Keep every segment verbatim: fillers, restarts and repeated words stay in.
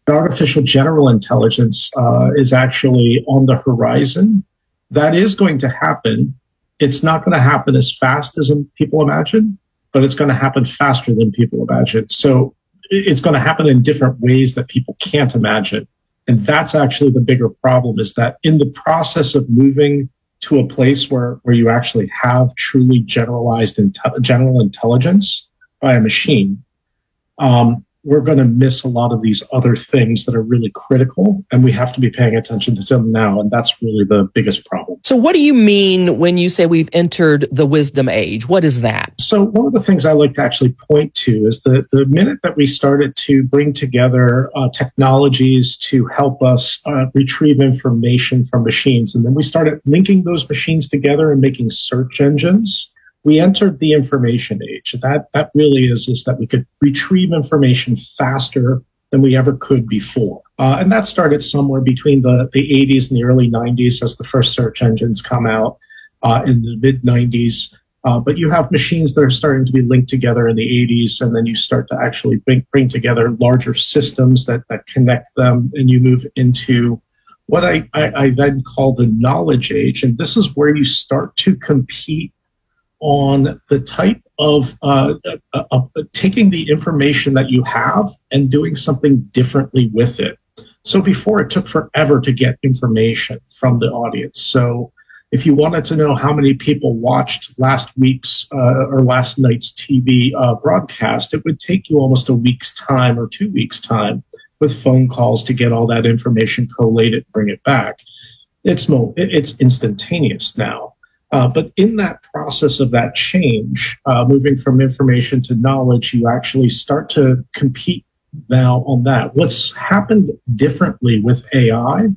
artificial general intelligence uh, is actually on the horizon. That is going to happen. It's not going to happen as fast as people imagine, but it's going to happen faster than people imagine. So it's going to happen in different ways that people can't imagine. And that's actually the bigger problem, is that in the process of moving to a place where, where you actually have truly generalized inte- general intelligence by a machine, um, we're going to miss a lot of these other things that are really critical, and we have to be paying attention to them now. And that's really the biggest problem. So what do you mean when you say we've entered the wisdom age? What is that? So one of the things I like to actually point to is that the minute that we started to bring together uh, technologies to help us uh, retrieve information from machines, and then we started linking those machines together and making search engines, we entered the information age. That that really is, is that we could retrieve information faster than we ever could before. Uh, and that started somewhere between the, the eighties and the early nineties as the first search engines come out uh, in the mid nineties. Uh, but you have machines that are starting to be linked together in the eighties, and then you start to actually bring, bring together larger systems that, that connect them, and you move into what I, I, I then call the knowledge age. And this is where you start to compete on the type of uh, uh, uh, taking the information that you have and doing something differently with it. So before, it took forever to get information from the audience. So if you wanted to know how many people watched last week's uh, or last night's T V uh, broadcast, it would take you almost a week's time or two weeks' time with phone calls to get all that information collated, bring it back. It's mo- it's instantaneous now. Uh, but in that process of that change, uh, moving from information to knowledge, you actually start to compete now on that. What's happened differently with A I,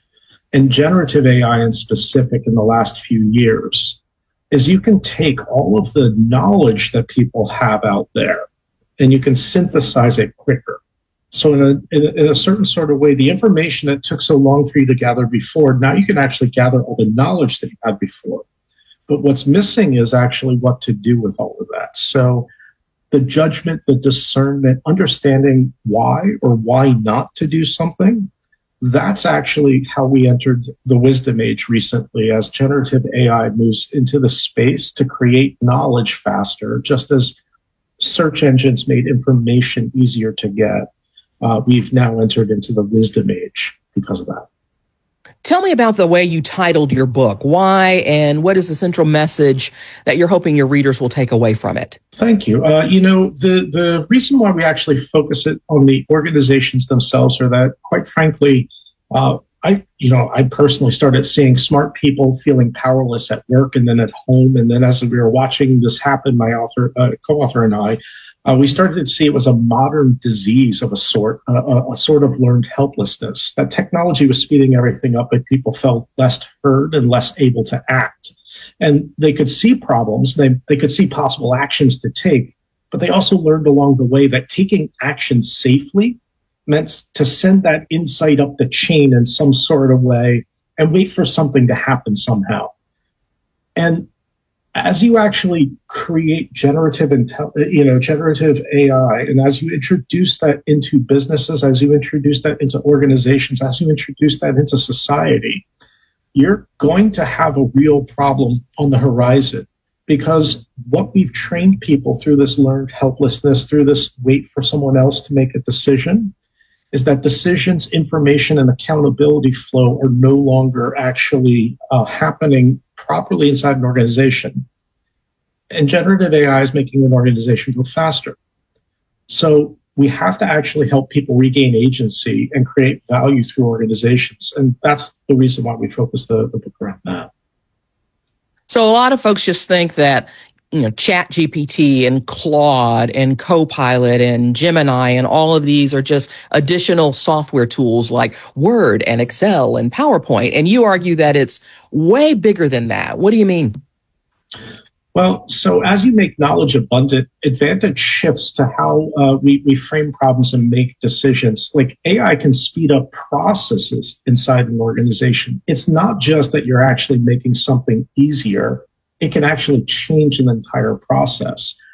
and generative A I in specific in the last few years, is you can take all of the knowledge that people have out there and you can synthesize it quicker. So in a, in a, in a certain sort of way, the information that took so long for you to gather before, now you can actually gather all the knowledge that you had before. But what's missing is actually what to do with all of that. So the judgment, the discernment, understanding why or why not to do something, that's actually how we entered the wisdom age recently, as generative A I moves into the space to create knowledge faster, just as search engines made information easier to get. Uh, we've now entered into the wisdom age because of that. Tell me about the way you titled your book. Why, and what is the central message that you're hoping your readers will take away from it? Thank you. Uh, you know, the, the reason why we actually focus it on the organizations themselves are that, quite frankly, uh, I, you know, I personally started seeing smart people feeling powerless at work and then at home. And then as we were watching this happen, my author, uh, co-author and I, Uh, we started to see it was a modern disease of a sort, uh, a, a sort of learned helplessness. That technology was speeding everything up, but people felt less heard and less able to act. And they could see problems, they, they could see possible actions to take, but they also learned along the way that taking action safely meant to send that insight up the chain in some sort of way and wait for something to happen somehow. And as you actually create generative, intel, you know, generative A I, and as you introduce that into businesses, as you introduce that into organizations, as you introduce that into society, you're going to have a real problem on the horizon, because what we've trained people through this learned helplessness, through this wait for someone else to make a decision, is that decisions, information, and accountability flow are no longer actually uh, happening properly inside an organization. And generative A I is making an organization go faster. So we have to actually help people regain agency and create value through organizations. And that's the reason why we focus the, the book around that. So a lot of folks just think that, you know, Chat G P T and Claude and Copilot and Gemini and all of these are just additional software tools like Word and Excel and PowerPoint. And you argue that it's way bigger than that. What do you mean? Well, so as you make knowledge abundant, advantage shifts to how uh, we, we frame problems and make decisions. Like A I can speed up processes inside an organization. It's not just that you're actually making something easier. It can actually change an entire process.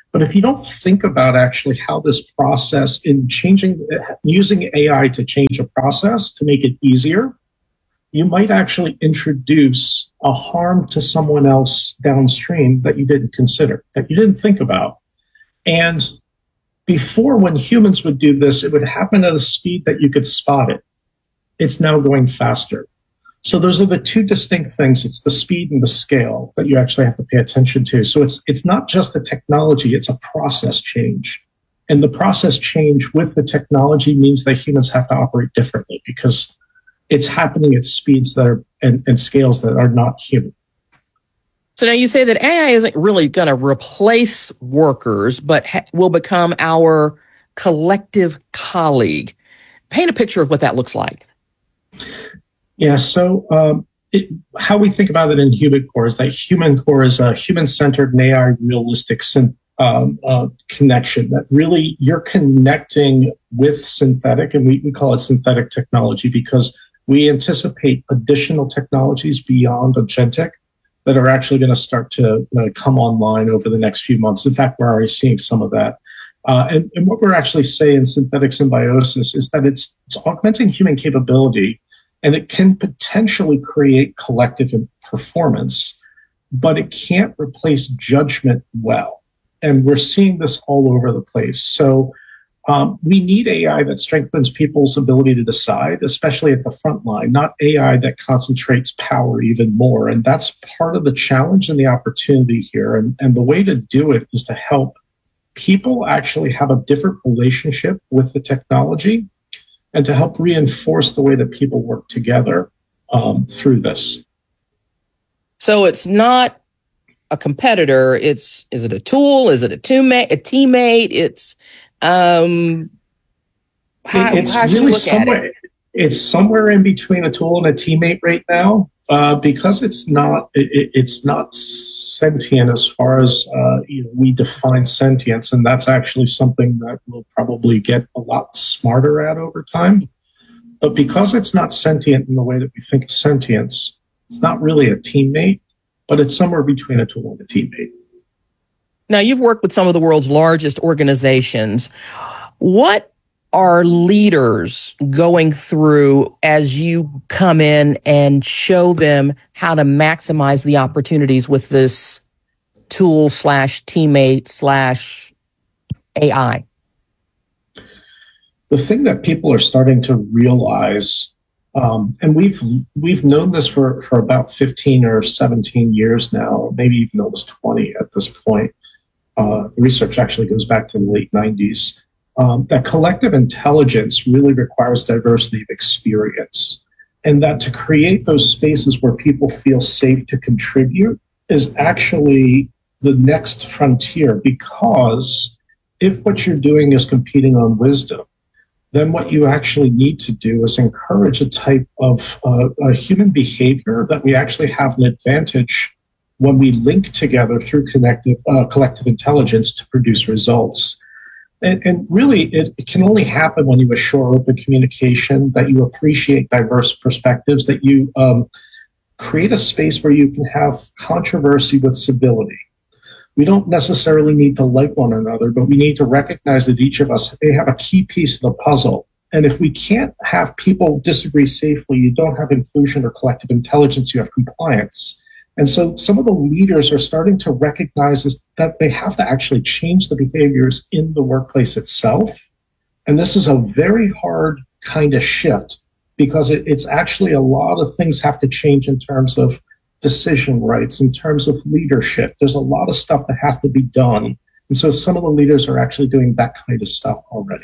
But if you don't think about actually how this process in changing, using A I to change a process to make it easier, you might actually introduce a harm to someone else downstream that you didn't consider, that you didn't think about. And before, when humans would do this, it would happen at a speed that you could spot it. It's now going faster. So those are the two distinct things. It's the speed and the scale that you actually have to pay attention to. So it's it's not just the technology, it's a process change. And the process change with the technology means that humans have to operate differently because it's happening at speeds that are and, and scales that are not human. So now you say that A I isn't really going to replace workers, but ha- will become our collective colleague. Paint a picture of what that looks like. Yeah, so um, it, how we think about it in Human Core is that Human Core is a human-centered and A I realistic syn- um, uh, connection that really you're connecting with synthetic, and we, we call it synthetic technology because we anticipate additional technologies beyond agentic that are actually going to start to uh, come online over the next few months. In fact, we're already seeing some of that. Uh, and, and what we're actually saying in synthetic symbiosis is that it's, it's augmenting human capability, and it can potentially create collective performance, but it can't replace judgment well. And we're seeing this all over the place. So um, we need A I that strengthens people's ability to decide, especially at the front line, not A I that concentrates power even more. And that's part of the challenge and the opportunity here. And, and the way to do it is to help people actually have a different relationship with the technology and to help reinforce the way that people work together um, through this. So it's not a competitor. It's, is it a tool? Is it a teammate? A teammate? It's, um, how, it's how should really we look at somewhere, it? It's somewhere in between a tool and a teammate right now, uh, because it's not, it, it's not sentient as far as uh, you know, we define sentience, and that's actually something that we'll probably get a lot smarter at over time. But because it's not sentient in the way that we think of sentience, it's not really a teammate, but it's somewhere between a tool and a teammate. Now, you've worked with some of the world's largest organizations. What are leaders going through as you come in and show them how to maximize the opportunities with this tool slash teammate slash A I? The thing that people are starting to realize, um, and we've we've known this for, for about fifteen or seventeen years now, or maybe even almost twenty at this point. Uh, the research actually goes back to the late nineties. Um, that collective intelligence really requires diversity of experience, and that to create those spaces where people feel safe to contribute is actually the next frontier, because if what you're doing is competing on wisdom, then what you actually need to do is encourage a type of uh, a human behavior that we actually have an advantage when we link together through connective, uh, collective intelligence to produce results. And, and really, it, it can only happen when you assure open communication, that you appreciate diverse perspectives, that you um, create a space where you can have controversy with civility. We don't necessarily need to like one another, but we need to recognize that each of us may have a key piece of the puzzle. And if we can't have people disagree safely, you don't have inclusion or collective intelligence, you have compliance. And so some of the leaders are starting to recognize is that they have to actually change the behaviors in the workplace itself. And this is a very hard kind of shift, because it, it's actually a lot of things have to change in terms of decision rights, in terms of leadership. There's a lot of stuff that has to be done. And so some of the leaders are actually doing that kind of stuff already.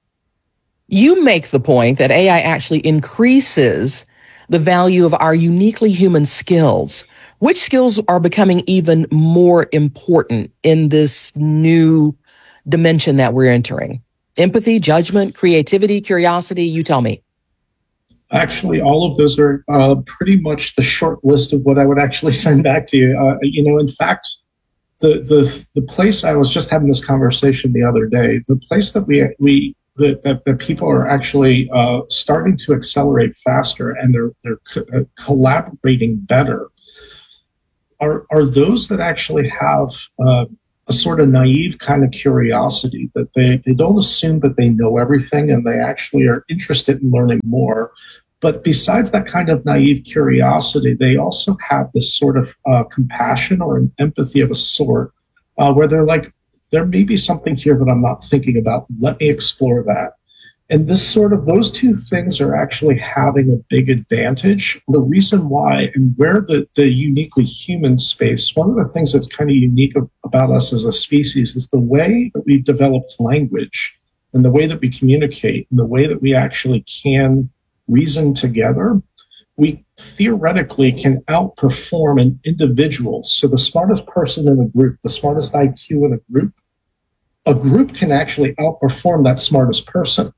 You make the point that A I actually increases the value of our uniquely human skills. Which skills are becoming even more important in this new dimension that we're entering? Empathy, judgment, creativity, curiosity, you tell me. Actually, all of those are uh, pretty much the short list of what I would actually send back to you. Uh, you know, in fact, the, the the place, I was just having this conversation the other day, the place that we we that, that, that people are actually uh, starting to accelerate faster, and they're they're co- uh, collaborating better, are are those that actually have uh, a sort of naive kind of curiosity that they, they don't assume that they know everything and they actually are interested in learning more. But besides that kind of naive curiosity, they also have this sort of uh, compassion or an empathy of a sort uh, where they're like, there may be something here that I'm not thinking about. Let me explore that. And this sort of, those two things are actually having a big advantage. The reason why, and where the, the uniquely human space, one of the things that's kind of unique about us as a species is the way that we've developed language and the way that we communicate and the way that we actually can reason together. We theoretically can outperform an individual. So the smartest person in a group, the smartest I Q in a group, a group can actually outperform that smartest person.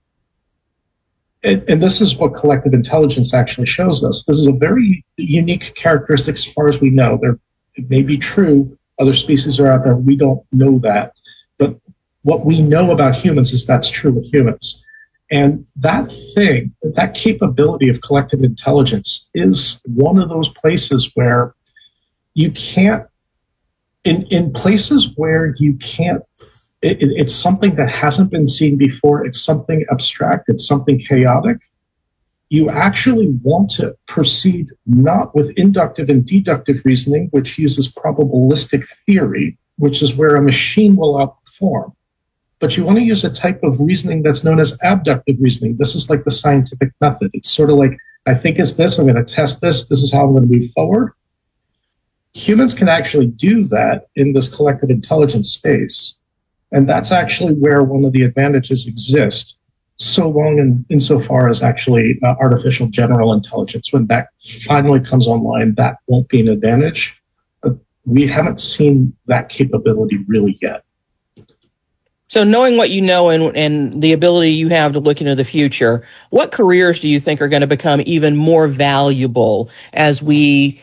And, and this is what collective intelligence actually shows us. This is a very unique characteristic as far as we know. There, it may be true. Other species are out there. We don't know that. But what we know about humans is that's true with humans. And that thing, that capability of collective intelligence is one of those places where you can't, in, in places where you can't It, it, it's something that hasn't been seen before. It's something abstract. It's something chaotic. You actually want to proceed not with inductive and deductive reasoning, which uses probabilistic theory, which is where a machine will outperform. But you want to use a type of reasoning that's known as abductive reasoning. This is like the scientific method. It's sort of like, I think it's this. I'm going to test this. This is how I'm going to move forward. Humans can actually do that in this collective intelligence space. And that's actually where one of the advantages exist, so long in insofar as actually uh, artificial general intelligence. When that finally comes online, that won't be an advantage. But we haven't seen that capability really yet. So knowing what you know and, and the ability you have to look into the future, what careers do you think are going to become even more valuable as we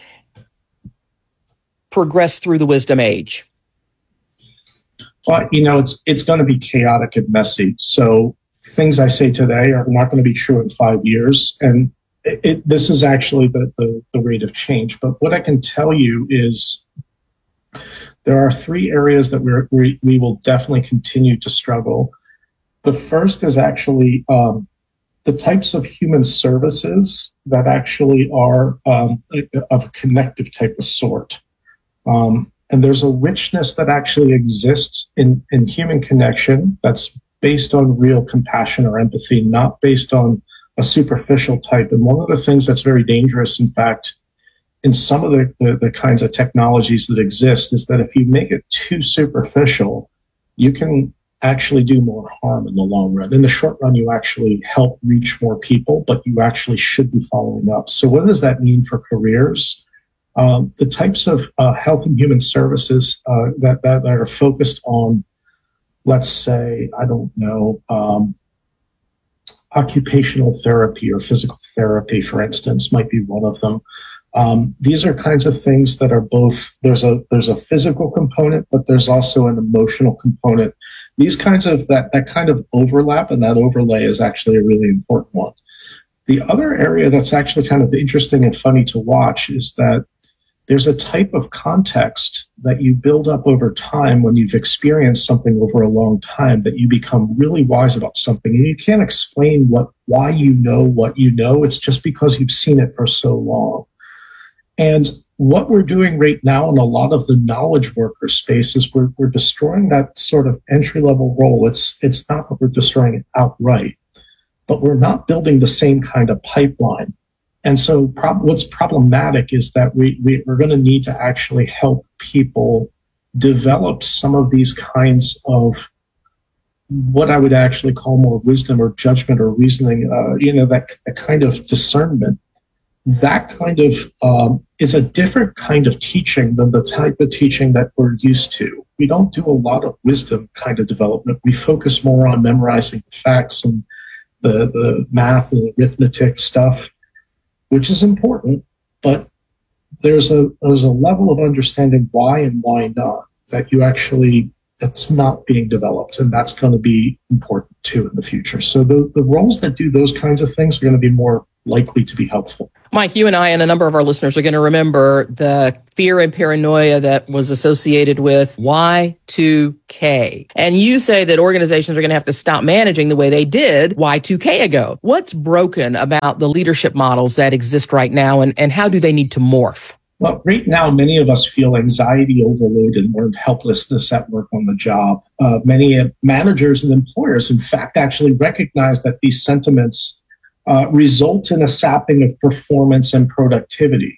progress through the wisdom age? Well, you know, it's it's going to be chaotic and messy. So things I say today are not going to be true in five years. And it, it, this is actually the, the, the rate of change. But what I can tell you is there are three areas that we're, we we will definitely continue to struggle. The first is actually um, the types of human services that actually are um, of a connective type of sort. Um, And there's a richness that actually exists in, in human connection that's based on real compassion or empathy, not based on a superficial type. And one of the things that's very dangerous, in fact, in some of the, the, the kinds of technologies that exist is that if you make it too superficial, you can actually do more harm in the long run. In the short run, you actually help reach more people, but you actually should be following up. So what does that mean for careers? Um, the types of uh, health and human services uh, that, that, that are focused on, let's say, I don't know, um, occupational therapy or physical therapy, for instance, might be one of them. Um, these are kinds of things that are both, there's a there's a physical component, but there's also an emotional component. These kinds of, that, that kind of overlap and that overlay is actually a really important one. The other area that's actually kind of interesting and funny to watch is that there's a type of context that you build up over time when you've experienced something over a long time that you become really wise about something. And you can't explain what why you know what you know. It's just because you've seen it for so long. And what we're doing right now in a lot of the knowledge worker space is we're, we're destroying that sort of entry-level role. It's, it's not that we're destroying it outright, but we're not building the same kind of pipeline. And so prob- what's problematic is that we, we, we're going to need to actually help people develop some of these kinds of what I would actually call more wisdom or judgment or reasoning, uh, you know, that, that kind of discernment. That kind of um, is a different kind of teaching than the type of teaching that we're used to. We don't do a lot of wisdom kind of development. We focus more on memorizing the facts and the, the math and arithmetic stuff, which is important, but there's a there's a level of understanding why and why not that you actually, that's not being developed, and that's going to be important too in the future. So the, the roles that do those kinds of things are going to be more likely to be helpful. Mike, you and I and a number of our listeners are going to remember the fear and paranoia that was associated with Y two K. And you say that organizations are going to have to stop managing the way they did Y two K ago. What's broken about the leadership models that exist right now, and, and how do they need to morph? Well, right now, many of us feel anxiety overload and learned helplessness at work on the job. Uh, many managers and employers, in fact, actually recognize that these sentiments Uh, result in a sapping of performance and productivity.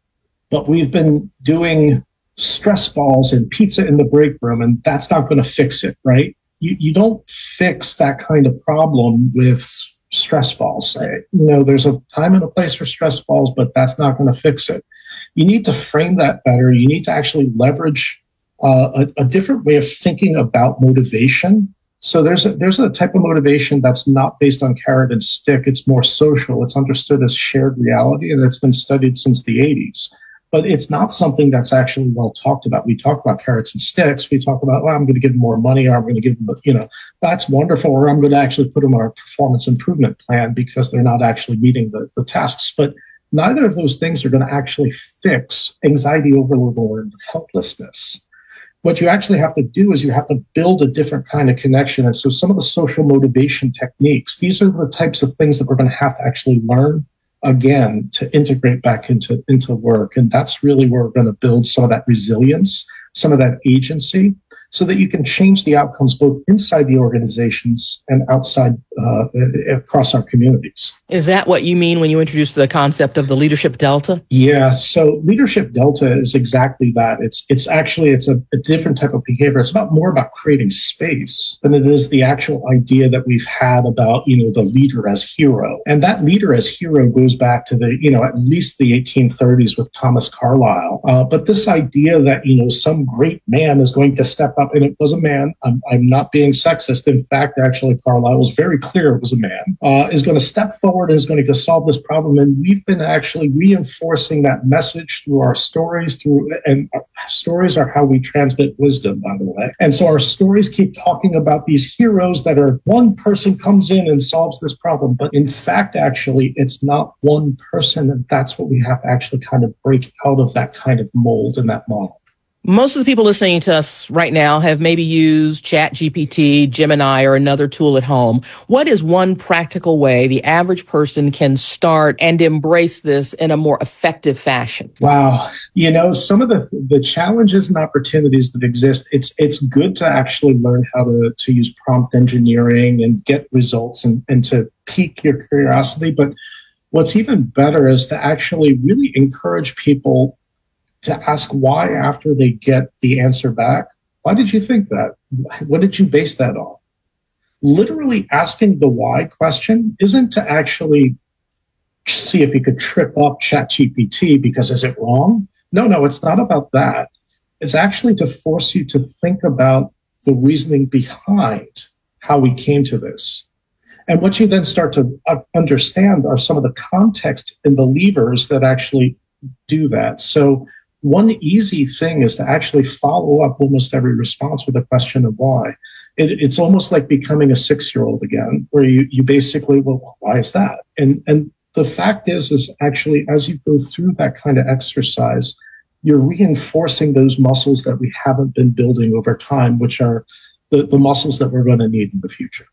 But we've been doing stress balls and pizza in the break room, and that's not going to fix it, right? You, you don't fix that kind of problem with stress balls. You know, there's a time and a place for stress balls, but that's not going to fix it. You need to frame that better. You need to actually leverage uh, a, a different way of thinking about motivation. So there's a, there's a type of motivation that's not based on carrot and stick. It's more social. It's understood as shared reality, and it's been studied since the eighties. But it's not something that's actually well talked about. We talk about carrots and sticks. We talk about, well, I'm going to give them more money, or I'm going to give them, you know, that's wonderful, or I'm going to actually put them on a performance improvement plan because they're not actually meeting the, the tasks. But neither of those things are going to actually fix anxiety overload or helplessness. What you actually have to do is you have to build a different kind of connection. And so some of the social motivation techniques, these are the types of things that we're going to have to actually learn again to integrate back into, into work. And that's really where we're going to build some of that resilience, some of that agency, so that you can change the outcomes both inside the organizations and outside uh, across our communities. Is that what you mean when you introduce the concept of the leadership delta? Yeah. So leadership delta is exactly that. It's it's actually it's a, a different type of behavior. It's about more about creating space than it is the actual idea that we've had about, you know, the leader as hero. And that leader as hero goes back to the, you know, at least the eighteen thirties with Thomas Carlyle. Uh, but this idea that, you know, some great man is going to step up, and it was a man. I'm, I'm not being sexist. In fact, actually, Carlyle was very clear it was a man, uh, is going to step forward and is going to solve this problem. And we've been actually reinforcing that message through our stories, through and our stories are how we transmit wisdom, by the way. And so our stories keep talking about these heroes that are one person comes in and solves this problem. But in fact, actually, it's not one person. And that's what we have to actually kind of break out of that kind of mold and that model. Most of the people listening to us right now have maybe used ChatGPT, Gemini, or another tool at home. What is one practical way the average person can start and embrace this in a more effective fashion? Wow. You know, some of the the challenges and opportunities that exist, it's it's good to actually learn how to, to use prompt engineering and get results and, and to pique your curiosity. But what's even better is to actually really encourage people to ask why after they get the answer back. Why did you think that? What did you base that on? Literally asking the why question isn't to actually see if you could trip up ChatGPT because is it wrong? No, no, it's not about that. It's actually to force you to think about the reasoning behind how we came to this. And what you then start to understand are some of the context and the levers that actually do that. So one easy thing is to actually follow up almost every response with a question of why. It, it's almost like becoming a six-year-old again, where you, you basically, well, why is that? And and the fact is, is actually as you go through that kind of exercise, you're reinforcing those muscles that we haven't been building over time, which are the, the muscles that we're going to need in the future.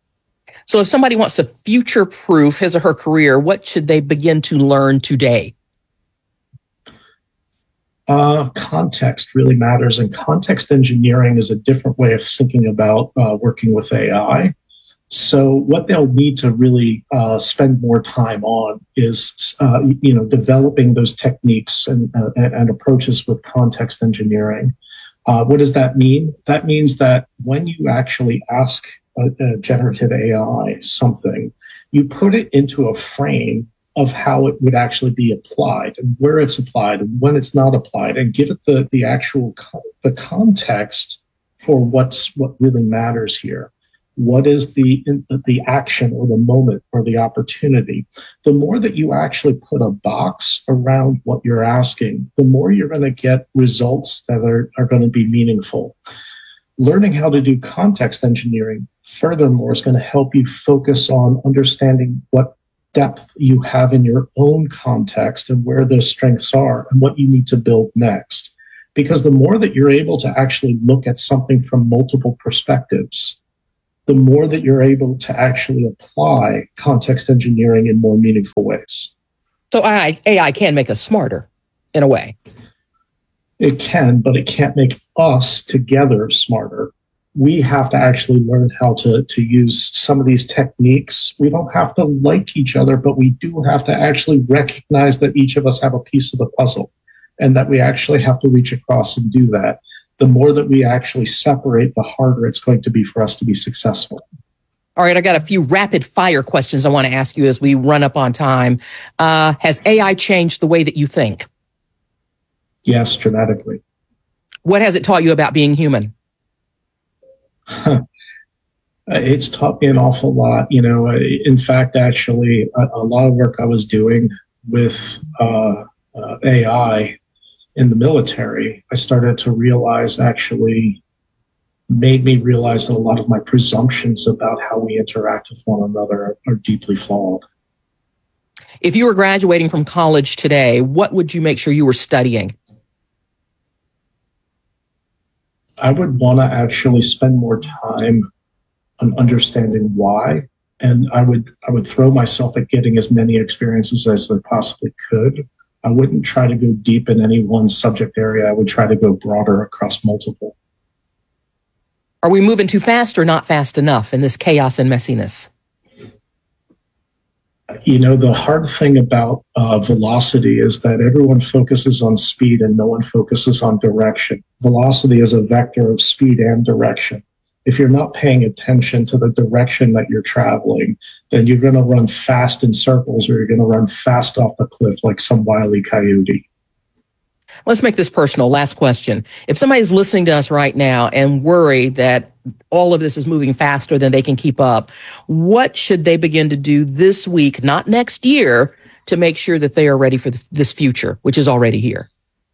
So if somebody wants to future-proof his or her career, what should they begin to learn today? Uh, context really matters, and context engineering is a different way of thinking about uh, working with A I. So what they'll need to really uh, spend more time on is, uh, you know, developing those techniques and, uh, and approaches with context engineering. Uh, what does that mean? That means that when you actually ask a, a generative A I something, you put it into a frame of how it would actually be applied and where it's applied and when it's not applied, and give it the, the actual co- the context for what's what really matters here. What is the the action or the moment or the opportunity? The more that you actually put a box around what you're asking, the more you're going to get results that are, are going to be meaningful. Learning how to do context engineering, furthermore, is going to help you focus on understanding what depth you have in your own context and where those strengths are and what you need to build next. Because the more that you're able to actually look at something from multiple perspectives, the more that you're able to actually apply context engineering in more meaningful ways. So A I can make us smarter in a way. It can, but it can't make us together smarter. We have to actually learn how to, to use some of these techniques. We don't have to like each other, but we do have to actually recognize that each of us have a piece of the puzzle and that we actually have to reach across and do that. The more that we actually separate, the harder it's going to be for us to be successful. All right, I got a few rapid fire questions I want to ask you as we run up on time. Uh, has A I changed the way that you think? Yes, dramatically. What has it taught you about being human? It's taught me an awful lot. You know, in fact, actually, a, a lot of work I was doing with uh, uh, A I in the military, I started to realize actually made me realize that a lot of my presumptions about how we interact with one another are, are deeply flawed. If you were graduating from college today, what would you make sure you were studying? I would want to actually spend more time on understanding why, and I would I would throw myself at getting as many experiences as I possibly could. I wouldn't try to go deep in any one subject area. I would try to go broader across multiple. Are we moving too fast or not fast enough in this chaos and messiness? You know, the hard thing about uh, velocity is that everyone focuses on speed and no one focuses on direction. Velocity is a vector of speed and direction. If you're not paying attention to the direction that you're traveling, then you're going to run fast in circles or you're going to run fast off the cliff like some wily coyote. Let's make this personal. Last question. If somebody's listening to us right now and worried that all of this is moving faster than they can keep up, what should they begin to do this week, not next year, to make sure that they are ready for this future, which is already here?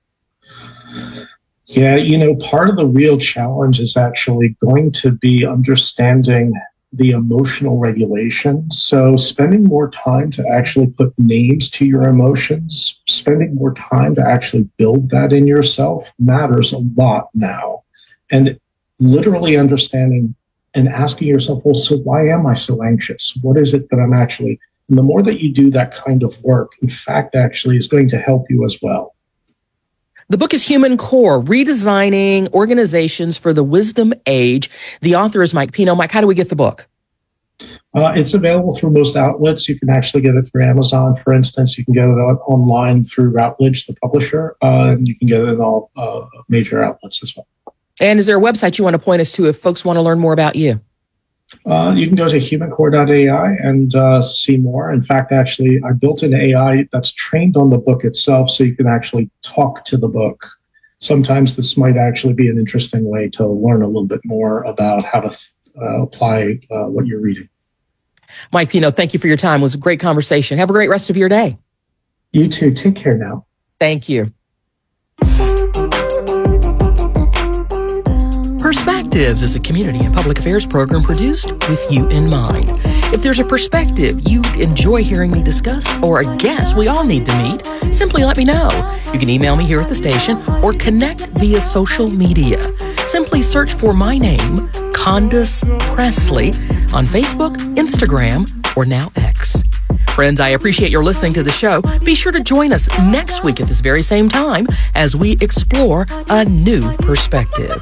Yeah, you know, part of the real challenge is actually going to be understanding the emotional regulation. So spending more time to actually put names to your emotions, spending more time to actually build that in yourself matters a lot now. And literally understanding and asking yourself, well, so why am I so anxious? What is it that I'm actually, and the more that you do that kind of work, in fact, actually is going to help you as well. The book is Human Core, Redesigning Organizations for the Wisdom Age. The author is Mike Pino. Mike, how do we get the book? Uh, it's available through most outlets. You can actually get it through Amazon, for instance. You can get it on, online through Routledge, the publisher, uh, and you can get it in all uh, major outlets as well. And is there a website you want to point us to if folks want to learn more about you? Uh, you can go to human core dot A I and uh, see more. In fact, actually, I built an A I that's trained on the book itself, so you can actually talk to the book. Sometimes this might actually be an interesting way to learn a little bit more about how to uh, apply uh, what you're reading. Mike Pino, thank you for your time. It was a great conversation. Have a great rest of your day. You too. Take care now. Thank you. Perspectives is a community and public affairs program produced with you in mind. If there's a perspective you'd enjoy hearing me discuss or a guest we all need to meet, simply let me know. You can email me here at the station or connect via social media. Simply search for my name, Condace Pressley, on Facebook, Instagram, or now X. Friends, I appreciate your listening to the show. Be sure to join us next week at this very same time as we explore a new perspective.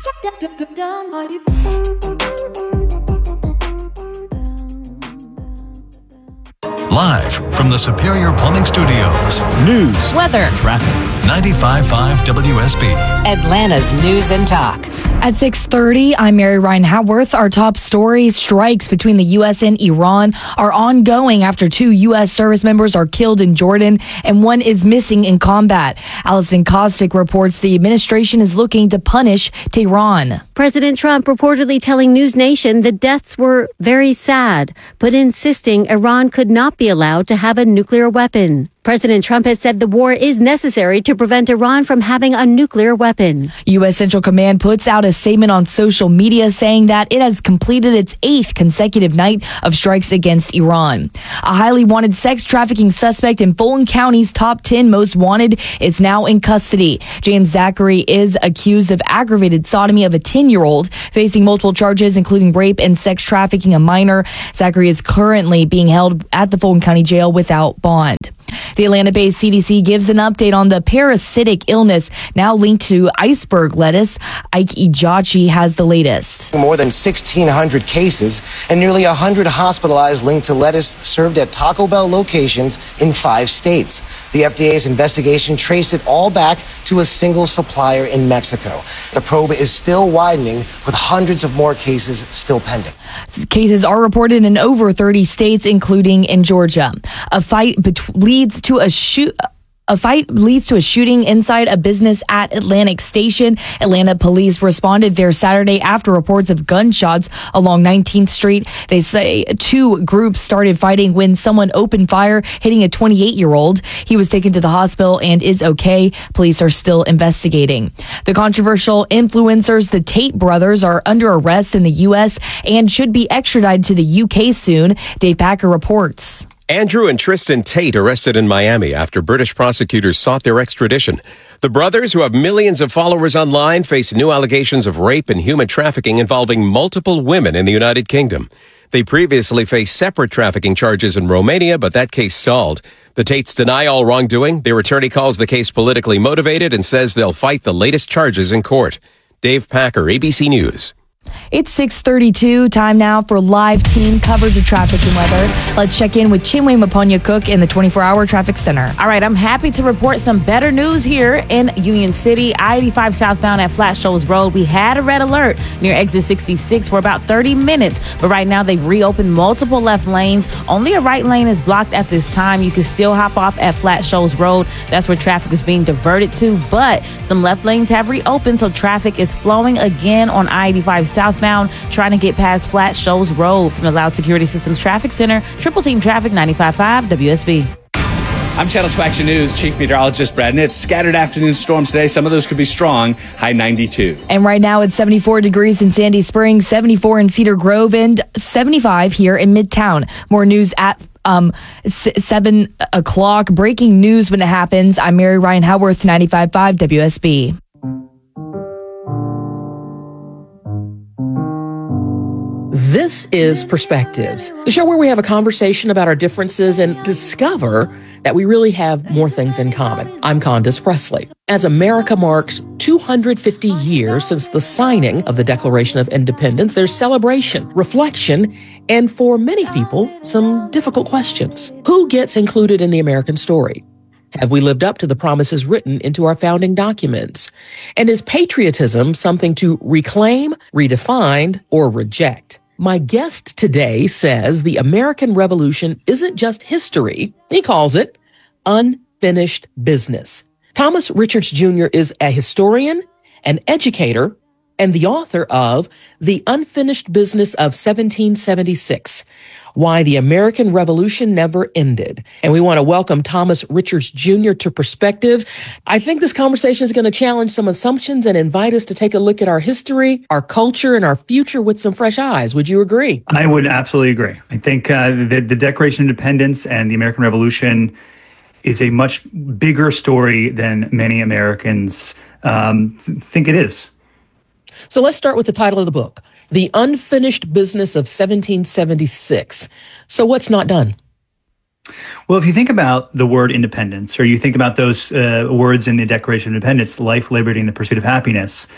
Live from the Superior Plumbing Studios. News, weather, traffic. ninety-five point five W S B. Atlanta's News and Talk. At six thirty, I'm Mary Ryan Howarth. Our top story: strikes between the U S and Iran are ongoing after two U S service members are killed in Jordan and one is missing in combat. Allison Kostick reports the administration is looking to punish Tehran. President Trump reportedly telling News Nation the deaths were very sad, but insisting Iran could not be allowed to have a nuclear weapon. President Trump has said the war is necessary to prevent Iran from having a nuclear weapon. U S. Central Command puts out a statement on social media saying that it has completed its eighth consecutive night of strikes against Iran. A highly wanted sex trafficking suspect in Fulton County's top ten most wanted is now in custody. James Zachary is accused of aggravated sodomy of a ten-year-old, facing multiple charges including rape and sex trafficking a minor. Zachary is currently being held at the Fulton County Jail without bond. The Atlanta-based C D C gives an update on the parasitic illness now linked to iceberg lettuce. Ike Ejachi has the latest. More than sixteen hundred cases and nearly one hundred hospitalized linked to lettuce served at Taco Bell locations in five states. The F D A's investigation traced it all back to a single supplier in Mexico. The probe is still widening, with hundreds of more cases still pending. Cases are reported in over thirty states, including in Georgia. A fight bet- leads to a shoot. A fight leads to a shooting inside a business at Atlantic Station. Atlanta police responded there Saturday after reports of gunshots along nineteenth Street. They say two groups started fighting when someone opened fire, hitting a twenty-eight-year-old. He was taken to the hospital and is okay. Police are still investigating. The controversial influencers, the Tate brothers, are under arrest in the U S and should be extradited to the U K soon. Dave Packer reports. Andrew and Tristan Tate arrested in Miami after British prosecutors sought their extradition. The brothers, who have millions of followers online, face new allegations of rape and human trafficking involving multiple women in the United Kingdom. They previously faced separate trafficking charges in Romania, but that case stalled. The Tates deny all wrongdoing. Their attorney calls the case politically motivated and says they'll fight the latest charges in court. Dave Packer, A B C News. It's six thirty-two, time now for live team coverage of traffic and weather. Let's check in with Chinwe Maponya-Cook in the twenty-four hour traffic center. All right, I'm happy to report some better news here in Union City. I eighty-five southbound at Flat Shoals Road. We had a red alert near exit sixty-six for about thirty minutes, but right now they've reopened multiple left lanes. Only a right lane is blocked at this time. You can still hop off at Flat Shoals Road. That's where traffic is being diverted to, but some left lanes have reopened, so traffic is flowing again on I eighty-five southbound, trying to get past Flat Shoals Road. From the Loud Security Systems Traffic Center, Triple Team Traffic, ninety-five point five W S B. I'm Channel two Action News Chief Meteorologist Brad Nitz. Scattered afternoon storms today. Some of those could be strong. High ninety-two. And right now it's seventy-four degrees in Sandy Springs, seventy-four in Cedar Grove, and seventy-five here in Midtown. More news at um s- seven o'clock. Breaking news when it happens. I'm Mary Ryan Howarth, ninety-five point five W S B. This is Perspectives, the show where we have a conversation about our differences and discover that we really have more things in common. I'm Candace Presley. As America marks two hundred fifty years since the signing of the Declaration of Independence, there's celebration, reflection, and for many people, some difficult questions. Who gets included in the American story? Have we lived up to the promises written into our founding documents? And is patriotism something to reclaim, redefine, or reject? My guest today says the American Revolution isn't just history. He calls it unfinished business. Thomas Richards Junior is a historian, an educator, and the author of The Unfinished Business of seventeen seventy-six, Why the American Revolution Never Ended. And we want to welcome Thomas Richards Junior to Perspectives. I think this conversation is going to challenge some assumptions and invite us to take a look at our history, our culture, and our future with some fresh eyes. Would you agree? I would absolutely agree. I think uh, the, the Declaration of Independence and the American Revolution is a much bigger story than many Americans um, th- think it is. So let's start with the title of the book, The Unfinished Business of seventeen seventy-six. So what's not done? Well, if you think about the word independence, or you think about those uh, words in the Declaration of Independence, life, liberty, and the pursuit of happiness,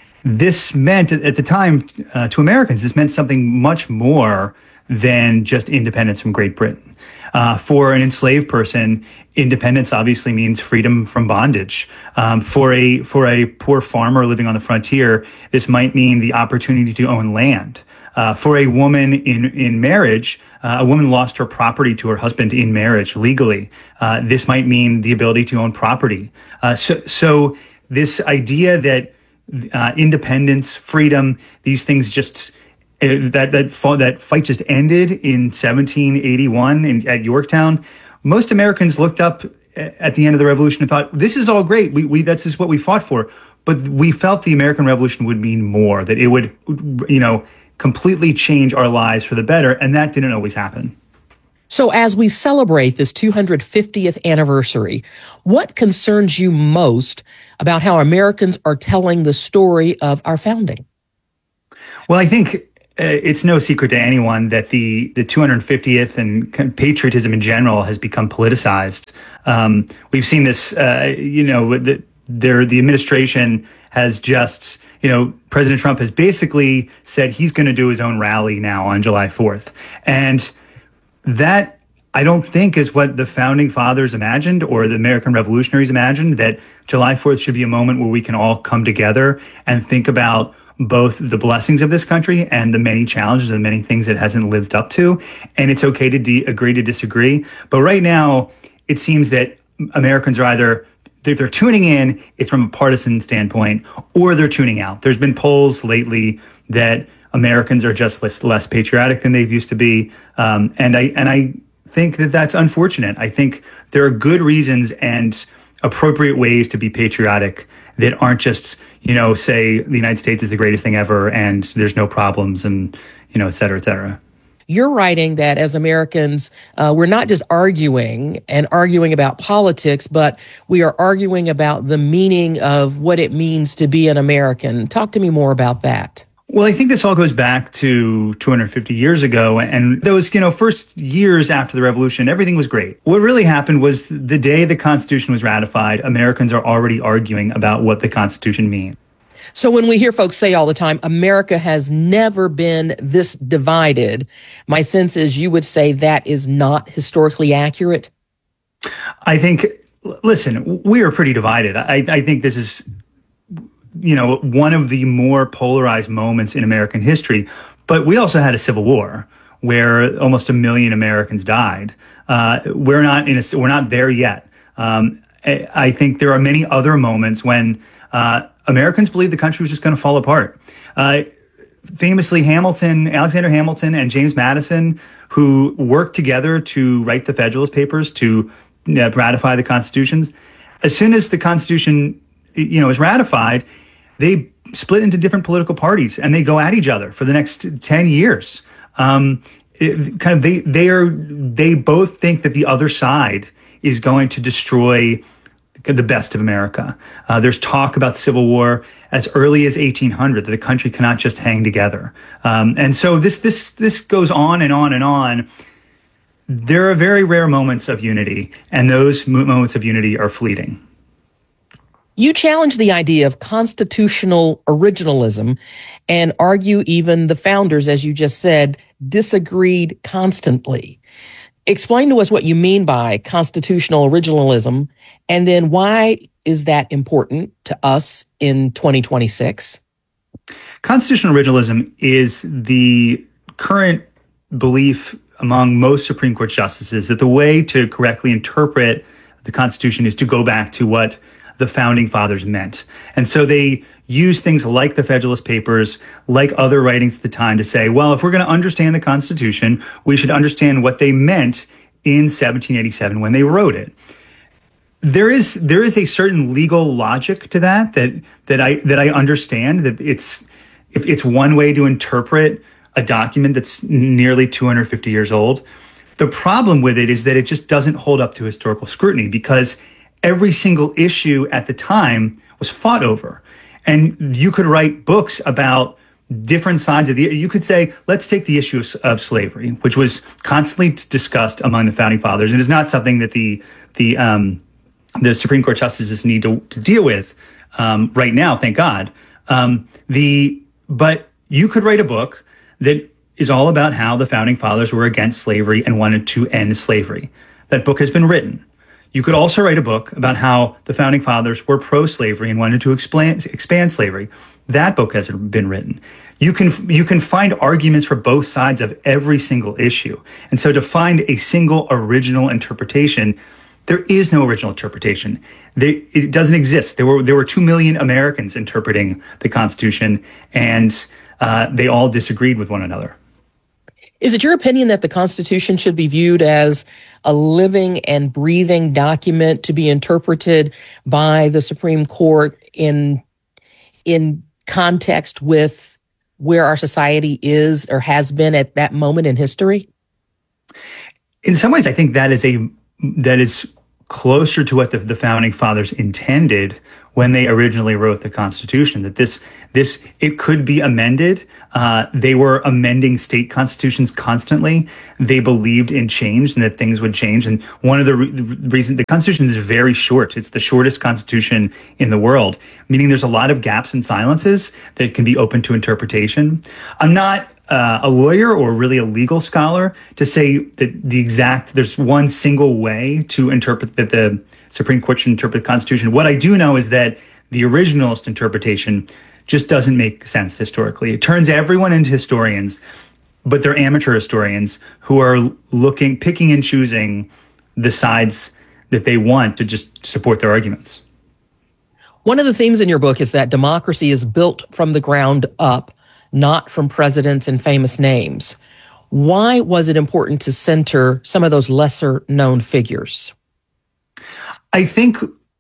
this meant at the time uh, to Americans, this meant something much more than just independence from Great Britain. Uh, for an enslaved person, independence obviously means freedom from bondage. Um, for a for a poor farmer living on the frontier, this might mean the opportunity to own land. Uh, for a woman in in marriage, uh, a woman lost her property to her husband in marriage legally. Uh, this might mean the ability to own property. Uh, so so this idea that uh, independence, freedom, these things just Uh, that that that fight just ended in seventeen eighty-one in, at Yorktown. Most Americans looked up at the end of the revolution and thought, this is all great. We, we that's just what we fought for. But we felt the American Revolution would mean more, that it would, you know, completely change our lives for the better. And that didn't always happen. So as we celebrate this two hundred fiftieth anniversary, what concerns you most about how Americans are telling the story of our founding? Well, I think uh, it's no secret to anyone that the, the two hundred fiftieth and patriotism in general has become politicized. Um, we've seen this, uh, you know, the, there, the administration has just, you know, President Trump has basically said he's going to do his own rally now on July fourth. And that, I don't think, is what the founding fathers imagined or the American revolutionaries imagined, that July fourth should be a moment where we can all come together and think about both the blessings of this country and the many challenges and many things it hasn't lived up to. And it's okay to de- agree to disagree. But right now, it seems that Americans are either, if they're tuning in, it's from a partisan standpoint, or they're tuning out. There's been polls lately that Americans are just less, less patriotic than they've used to be. Um, and I and I think that that's unfortunate. I think there are good reasons and appropriate ways to be patriotic that aren't just, you know, say the United States is the greatest thing ever and there's no problems and, you know, et cetera, et cetera. You're writing that as Americans, uh, we're not just arguing and arguing about politics, but we are arguing about the meaning of what it means to be an American. Talk to me more about that. Well, I think this all goes back to two hundred fifty years ago. And those, you know, first years after the revolution, everything was great. What really happened was the day the Constitution was ratified, Americans are already arguing about what the Constitution means. So when we hear folks say all the time, America has never been this divided, my sense is you would say that is not historically accurate. I think, listen, we are pretty divided. I, I think this is, you know, one of the more polarized moments in American history. But we also had a civil war where almost a million Americans died. Uh, we're not in a, we're not there yet. Um, I, I think there are many other moments when uh, Americans believed the country was just going to fall apart. Uh, famously, Hamilton, Alexander Hamilton, and James Madison, who worked together to write the Federalist Papers to uh, ratify the constitutions. As soon as the Constitution, you know, is ratified, they split into different political parties and they go at each other for the next ten years. Um, it, kind of they they are they both think that the other side is going to destroy the best of America. Uh, there's talk about civil war as early as eighteen hundred, that the country cannot just hang together. Um, and so this this this goes on and on and on. There are very rare moments of unity, and those moments of unity are fleeting. You challenge the idea of constitutional originalism and argue even the founders, as you just said, disagreed constantly. Explain to us what you mean by constitutional originalism, and then why is that important to us in twenty twenty-six? Constitutional originalism is the current belief among most Supreme Court justices that the way to correctly interpret the Constitution is to go back to what the founding fathers meant. And so they use things like the Federalist Papers, like other writings at the time, to say, well, if we're going to understand the Constitution, we should understand what they meant in seventeen eighty-seven when they wrote it. There is there is a certain legal logic to that that that I that I understand, that it's if it's one way to interpret a document that's nearly two hundred fifty years old. The problem with it is that it just doesn't hold up to historical scrutiny, because every single issue at the time was fought over. And you could write books about different sides of the, you could say, let's take the issue of, of slavery, which was constantly discussed among the founding fathers. It is not something that the the um, the Supreme Court justices need to, to deal with um, right now, thank God. Um, the but you could write a book that is all about how the founding fathers were against slavery and wanted to end slavery. That book has been written. You could also write a book about how the founding fathers were pro-slavery and wanted to expand, expand slavery. That book has been written. You can you can find arguments for both sides of every single issue. And so to find a single original interpretation, there is no original interpretation. They, it doesn't exist. There were there were two million Americans interpreting the Constitution, and uh, they all disagreed with one another. Is it your opinion that the Constitution should be viewed as a living and breathing document to be interpreted by the Supreme Court in in context with where our society is or has been at that moment in history? In some ways, I think that is a that is closer to what the, the founding fathers intended when they originally wrote the Constitution, that this, this it could be amended. Uh, they were amending state constitutions constantly. They believed in change and that things would change. And one of the, re- the reasons the Constitution is very short, it's the shortest constitution in the world, meaning there's a lot of gaps and silences that can be open to interpretation. I'm not uh, a lawyer or really a legal scholar to say that the exact, there's one single way to interpret that the Supreme Court should interpret the Constitution. What I do know is that the originalist interpretation just doesn't make sense historically. It turns everyone into historians, but they're amateur historians who are looking, picking and choosing the sides that they want to just support their arguments. One of the themes in your book is that democracy is built from the ground up, not from presidents and famous names. Why was it important to center some of those lesser known figures? I think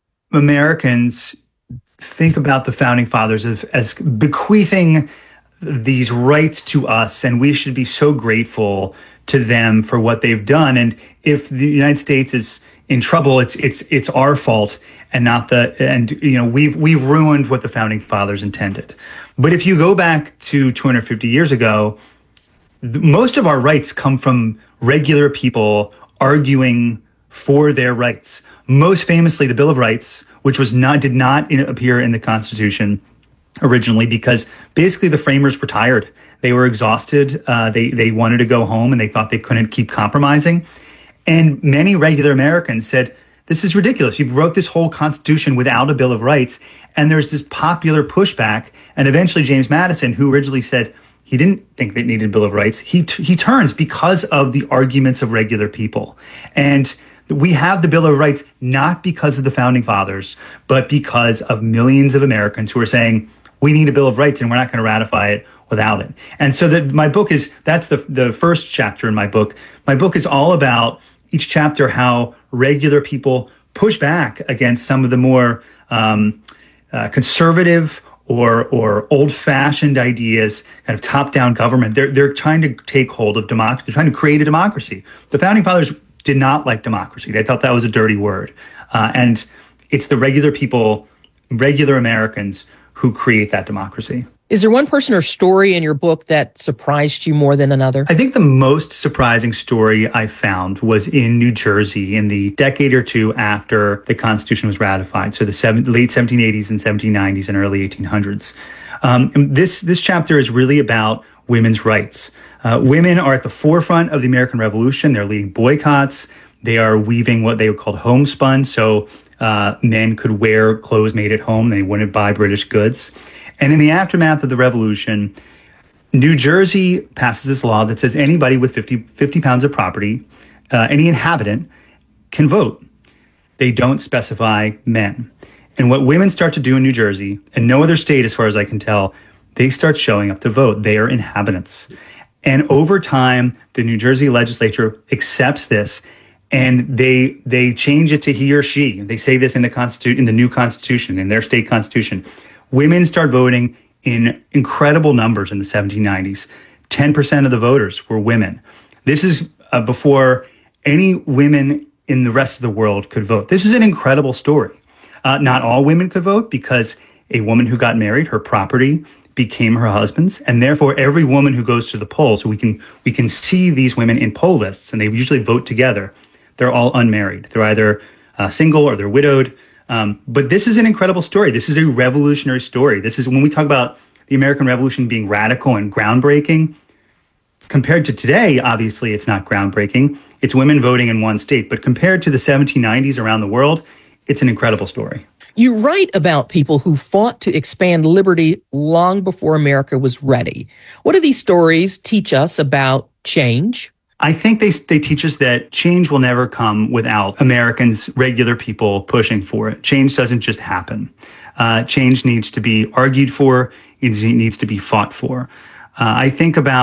Americans think about the founding fathers as, as bequeathing these rights to us, and we should be so grateful to them for what they've done. And if the United States is in trouble, it's it's it's our fault and not the and you know we've we've ruined what the founding fathers intended. But if you go back to two hundred fifty years ago, th- most of our rights come from regular people arguing for their rights. Most famously, the Bill of Rights, which was not did not in, appear in the Constitution originally because basically the framers were tired. They were exhausted. Uh, they they wanted to go home and they thought they couldn't keep compromising. And many regular Americans said, "This is ridiculous. You wrote this whole Constitution without a Bill of Rights." And there's this popular pushback. And eventually, James Madison, who originally said he didn't think they needed a Bill of Rights, he t- he turns because of the arguments of regular people. And we have the Bill of Rights not because of the founding fathers, but because of millions of Americans who are saying, we need a Bill of Rights and we're not going to ratify it without it. And so that my book is, that's the, the first chapter in my book. My book is all about each chapter, how regular people push back against some of the more um, uh, conservative or or old-fashioned ideas, kind of top-down government. They're, they're trying to take hold of democracy. They're trying to create a democracy. The founding fathers did not like democracy. They thought that was a dirty word. Uh, and it's the regular people, regular Americans, who create that democracy. Is there one person or story in your book that surprised you more than another? I think the most surprising story I found was in New Jersey in the decade or two after the Constitution was ratified, so the seven, late seventeen eighties and seventeen nineties and early eighteen hundreds. Um, this, this chapter is really about women's rights. Uh, women are at the forefront of the American Revolution. They're leading boycotts. They are weaving what they called homespun, so uh, men could wear clothes made at home. They wouldn't buy British goods. And in the aftermath of the revolution, New Jersey passes this law that says anybody with fifty, fifty pounds of property, uh, any inhabitant, can vote. They don't specify men. And what women start to do in New Jersey, and no other state as far as I can tell, they start showing up to vote. They are inhabitants. And over time, the New Jersey legislature accepts this, and they they change it to he or she. They say this in the constitu- in the new constitution, in their state constitution. Women start voting in incredible numbers in the seventeen nineties. ten percent of the voters were women. This is uh, before any women in the rest of the world could vote. This is an incredible story. Uh, not all women could vote because a woman who got married, her property became her husband's, and therefore every woman who goes to the polls, so we can we can see these women in poll lists, and they usually vote together. They're all unmarried. They're either uh, single or they're widowed. Um, but this is an incredible story. This is a revolutionary story. This is when we talk about the American Revolution being radical and groundbreaking. Compared to today, obviously, it's not groundbreaking. It's women voting in one state. But compared to the seventeen nineties around the world, it's an incredible story. You write about people who fought to expand liberty long before America was ready. What do these stories teach us about change? I think they they teach us that change will never come without Americans, regular people, pushing for it. Change doesn't just happen. Uh, change needs to be argued for. It needs to be fought for. Uh, I think about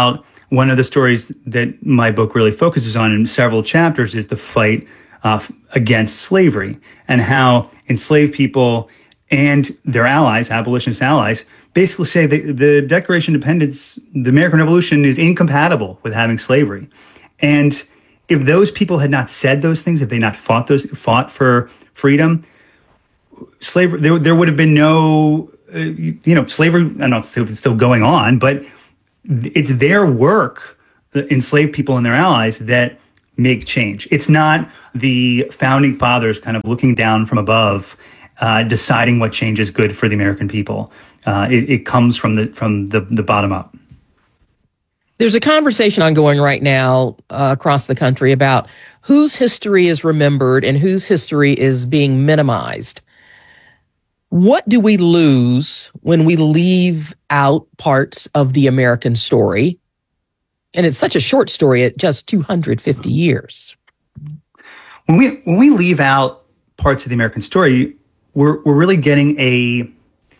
one of the stories that my book really focuses on in several chapters is the fight uh, against slavery and how enslaved people and their allies, abolitionist allies, basically say that the Declaration of Independence, the American Revolution, is incompatible with having slavery. And if those people had not said those things, if they not fought those fought for freedom, slavery there there would have been no, uh, you know, slavery. I don't know if it's still going on, but it's their work, the enslaved people and their allies, that make change. It's not the founding fathers kind of looking down from above, uh, deciding what change is good for the American people. Uh, it, it comes from the from the, the bottom up. There's a conversation ongoing right now uh, across the country about whose history is remembered and whose history is being minimized. What do we lose when we leave out parts of the American story? And it's such a short story at just two hundred fifty years. When we when we leave out parts of the American story, we're we're really getting a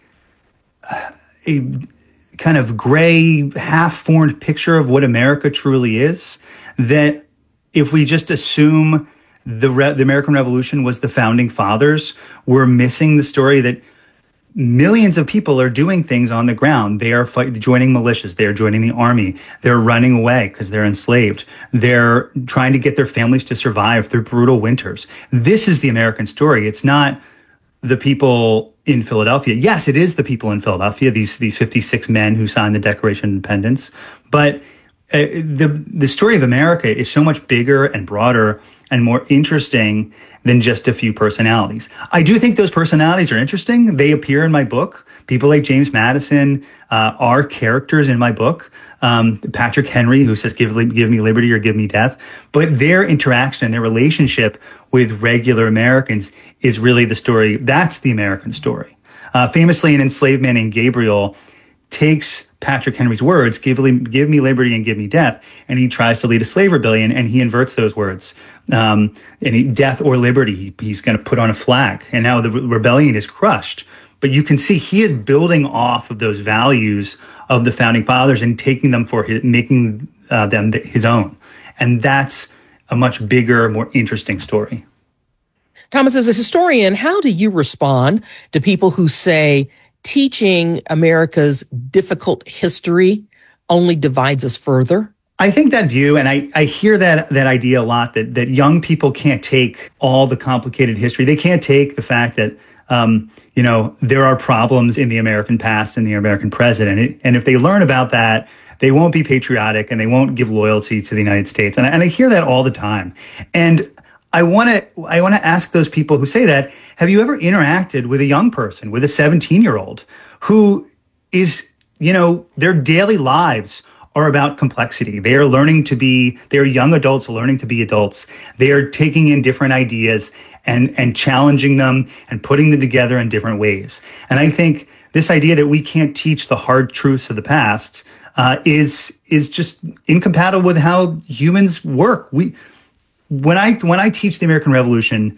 a kind of gray, half-formed picture of what America truly is. That if we just assume the Re- the American Revolution was the founding fathers, we're missing the story that millions of people are doing things on the ground. They are fight, joining militias. They are joining the army. They're running away because they're enslaved. They're trying to get their families to survive through brutal winters. This is the American story. It's not the people in Philadelphia. Yes, it is the people in Philadelphia, these these fifty-six men who signed the Declaration of Independence. But uh, the the story of America is so much bigger and broader and more interesting than just a few personalities. I do think those personalities are interesting. They appear in my book. People like James Madison uh, are characters in my book. Um, Patrick Henry, who says, give, give me liberty or give me death. But their interaction and their relationship with regular Americans is really the story. That's the American story. Uh, famously, an enslaved man named Gabriel takes Patrick Henry's words, give, give me liberty and give me death, and he tries to lead a slave rebellion, and he inverts those words. Um, and he, death or liberty, he, he's going to put on a flag, and now the re- rebellion is crushed. But you can see he is building off of those values of the founding fathers and taking them for his, making uh, them his own. And that's a much bigger, more interesting story. Thomas, as a historian, how do you respond to people who say teaching America's difficult history only divides us further? I think that view, and I, I hear that that idea a lot, that that young people can't take all the complicated history. They can't take the fact that, um, you know, there are problems in the American past and the American present. And, it, and if they learn about that, they won't be patriotic and they won't give loyalty to the United States. And I, and I hear that all the time. And I want to I want to ask those people who say that, have you ever interacted with a young person, with a seventeen-year-old who is, you know, their daily lives are about complexity. They are learning to be, they're young adults learning to be adults. They are taking in different ideas and, and challenging them and putting them together in different ways. And I think this idea that we can't teach the hard truths of the past uh, is is just incompatible with how humans work. We when I when I teach the American Revolution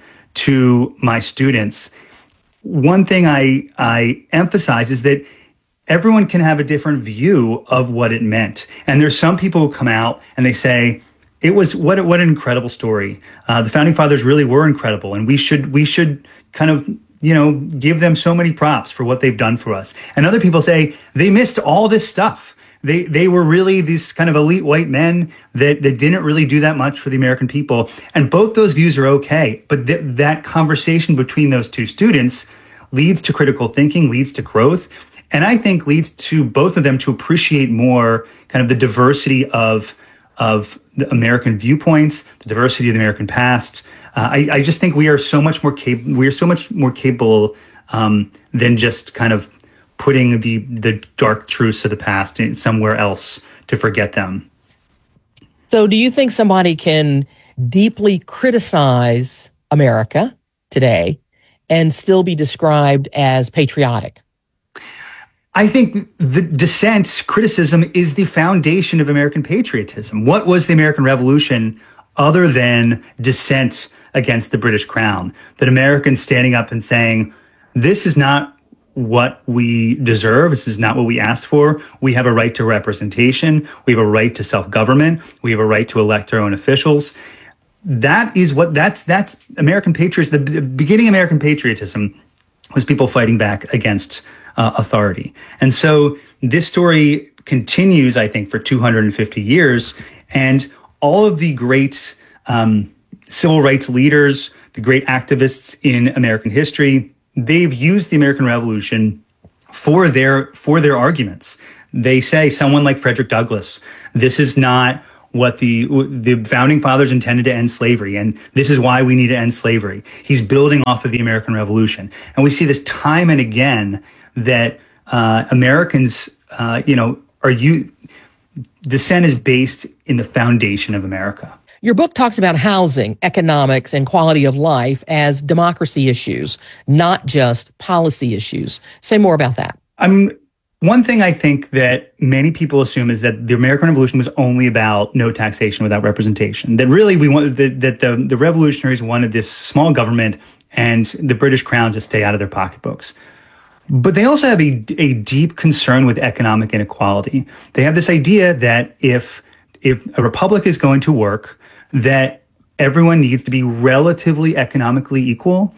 to my students, one thing I I emphasize is that everyone can have a different view of what it meant. And there's some people who come out and they say, it was what what an incredible story. Uh, the founding fathers really were incredible, and we should we should kind of, you know, give them so many props for what they've done for us. And other people say they missed all this stuff. They they were really these kind of elite white men that, that didn't really do that much for the American people. And both those views are okay. But th- that conversation between those two students leads to critical thinking, leads to growth. And I think leads to both of them to appreciate more kind of the diversity of of the American viewpoints, the diversity of the American past. Uh, I, I just think we are so much more capable. We are so much more capable um, than just kind of putting the the dark truths of the past in somewhere else to forget them. So, do you think somebody can deeply criticize America today and still be described as patriotic? I think the dissent, criticism, is the foundation of American patriotism. What was the American Revolution other than dissent against the British Crown? That Americans standing up and saying, this is not what we deserve. This is not what we asked for. We have a right to representation. We have a right to self-government. We have a right to elect our own officials. That is what that's that's American patriotism. The, the beginning of American patriotism was people fighting back against uh, authority. And so this story continues, I think, for two hundred fifty years. And all of the great um, civil rights leaders, the great activists in American history, they've used the American Revolution for their for their arguments. They say, someone like Frederick Douglass, this is not what the the founding fathers intended to end slavery, and this is why we need to end slavery. He's building off of the American Revolution. And we see this time and again that uh, Americans, uh, you know, are you dissent is based in the foundation of America. Your book talks about housing, economics, and quality of life as democracy issues, not just policy issues. Say more about that. I'm One thing I think that many people assume is that the American Revolution was only about no taxation without representation. That really we wanted that, that the, the revolutionaries wanted this small government and the British Crown to stay out of their pocketbooks. But they also have a, a deep concern with economic inequality. They have this idea that if if a republic is going to work, that everyone needs to be relatively economically equal,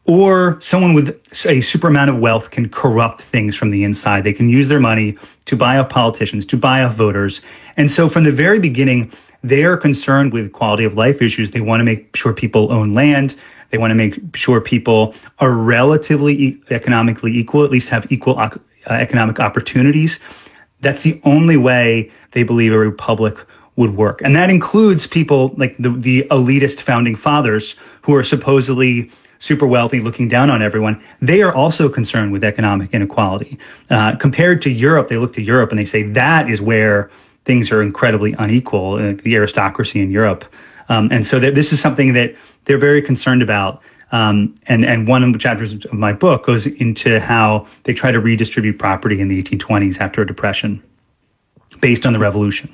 or someone with a super amount of wealth can corrupt things from the inside. They can use their money to buy off politicians, to buy off voters. And so from the very beginning, they are concerned with quality of life issues. They want to make sure people own land. They want to make sure people are relatively e- economically equal, at least have equal uh, economic opportunities. That's the only way they believe a republic would work. And that includes people like the, the elitist founding fathers who are supposedly super wealthy, looking down on everyone. They are also concerned with economic inequality. Uh, compared to Europe, they look to Europe and they say that is where things are incredibly unequal, uh, the aristocracy in Europe. Um, and so that this is something that they're very concerned about. Um, and, and one of the chapters of my book goes into how they try to redistribute property in the eighteen twenties after a depression based on the revolution.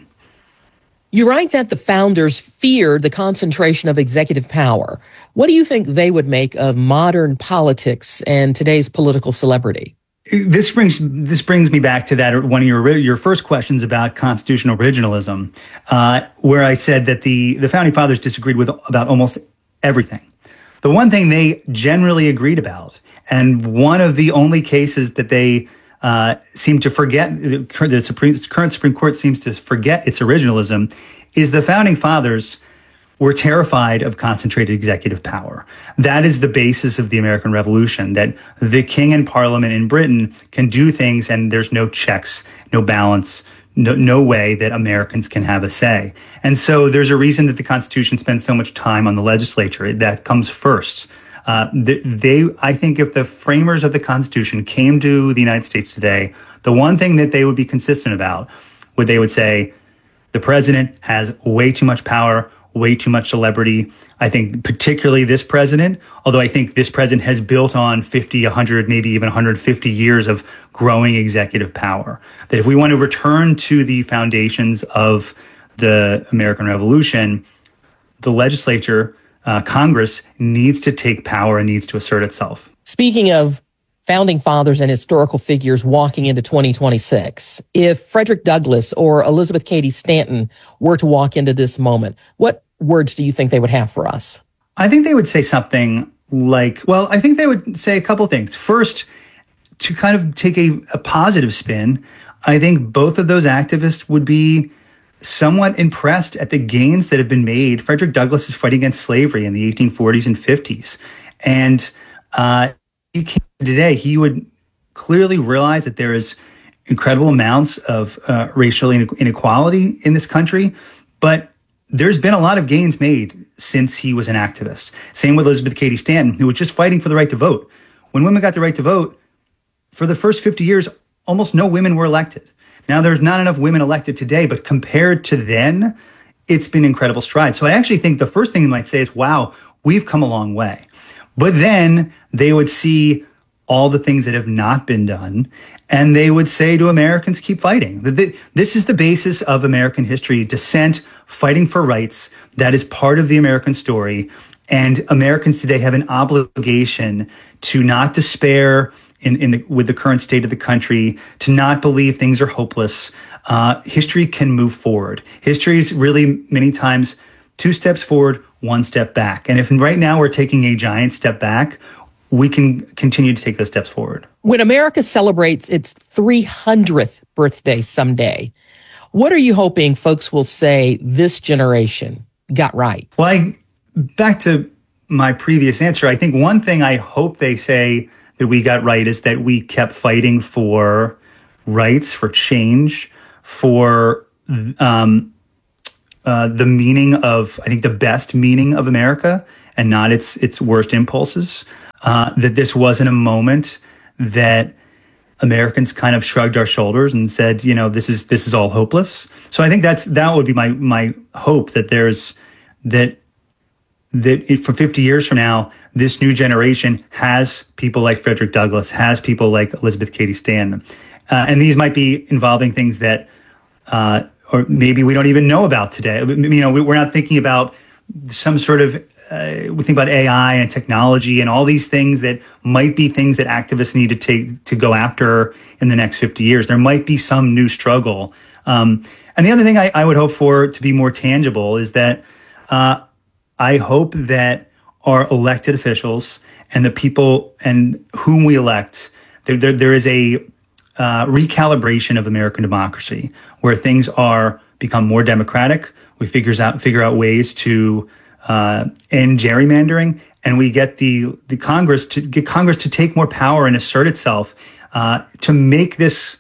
You write that the founders feared the concentration of executive power. What do you think they would make of modern politics and today's political celebrity? This brings this brings me back to that one of your your first questions about constitutional originalism, uh, where I said that the the founding fathers disagreed with about almost everything. The one thing they generally agreed about, and one of the only cases that they uh, seem to forget, the Supreme, current Supreme Court seems to forget its originalism, is the founding fathers were terrified of concentrated executive power. That is the basis of the American Revolution, that the king and parliament in Britain can do things and there's no checks, no balance, no, no way that Americans can have a say. And so there's a reason that the Constitution spends so much time on the legislature. That comes first. Uh, they, I think if the framers of the Constitution came to the United States today, the one thing that they would be consistent about would they would say, the president has way too much power, way too much celebrity. I think particularly this president, although I think this president has built on fifty, one hundred, maybe even one hundred fifty years of growing executive power. That if we want to return to the foundations of the American Revolution, the legislature, uh, Congress needs to take power and needs to assert itself. Speaking of founding fathers and historical figures walking into twenty twenty-six, if Frederick Douglass or Elizabeth Cady Stanton were to walk into this moment, what words do you think they would have for us? I think they would say something like, well, I think they would say a couple things. First, to kind of take a, a positive spin, I think both of those activists would be somewhat impressed at the gains that have been made. Frederick Douglass is fighting against slavery in the eighteen forties and fifties. And uh, he came today, he would clearly realize that there is incredible amounts of uh, racial inequality in this country, but there's been a lot of gains made since he was an activist. Same with Elizabeth Cady Stanton, who was just fighting for the right to vote. When women got the right to vote, for the first fifty years, almost no women were elected. Now, there's not enough women elected today, but compared to then, it's been incredible strides. So I actually think the first thing they might say is, wow, we've come a long way. But then they would see all the things that have not been done, and they would say to Americans, keep fighting. This is the basis of American history, dissent, fighting for rights. That is part of the American story. And Americans today have an obligation to not despair in, in the, with the current state of the country, to not believe things are hopeless. Uh, history can move forward. History is really many times two steps forward, one step back. And if right now we're taking a giant step back, we can continue to take those steps forward. When America celebrates its three hundredth birthday someday, what are you hoping folks will say this generation got right? Well, I, back to my previous answer, I think one thing I hope they say that we got right is that we kept fighting for rights, for change, for um, uh, the meaning of, I think, the best meaning of America and not its its worst impulses. Uh, that this wasn't a moment that Americans kind of shrugged our shoulders and said, you know, this is this is all hopeless. So I think that's that would be my my hope, that there's that that if for fifty years from now, this new generation has people like Frederick Douglass, has people like Elizabeth Cady Stanton, uh, and these might be involving things that, uh, or maybe we don't even know about today. You know, we're not thinking about some sort of. Uh, we think about A I and technology and all these things that might be things that activists need to take to go after in the next fifty years. There might be some new struggle. Um, and the other thing I, I would hope for to be more tangible is that uh, I hope that our elected officials and the people and whom we elect, there, there, there is a uh, recalibration of American democracy where things are become more democratic. We figures out figure out ways to Uh, end gerrymandering, and we get the the Congress to get Congress to take more power and assert itself uh, to make this,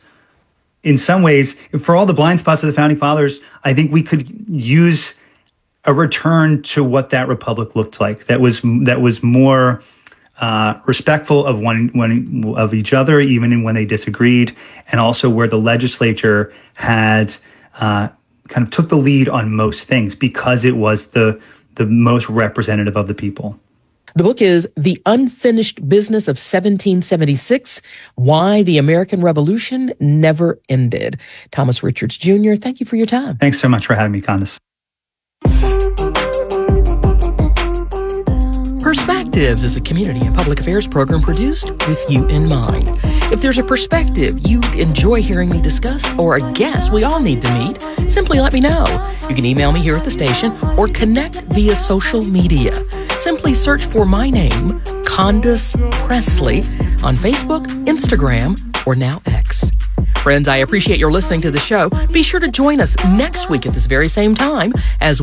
in some ways, for all the blind spots of the founding fathers, I think we could use a return to what that republic looked like. That was that was more uh, respectful of one, one of each other, even when they disagreed, and also where the legislature had uh, kind of took the lead on most things because it was the the most representative of the people. The book is The Unfinished Business of seventeen seventy-six, Why the American Revolution Never Ended. Thomas Richards Junior, thank you for your time. Thanks so much for having me, Candace. Perspectives is a community and public affairs program produced with you in mind. If there's a perspective you'd enjoy hearing me discuss or a guest we all need to meet, simply let me know. You can email me here at the station or connect via social media. Simply search for my name, Candace Presley, on Facebook, Instagram, or now X. Friends, I appreciate your listening to the show. Be sure to join us next week at this very same time as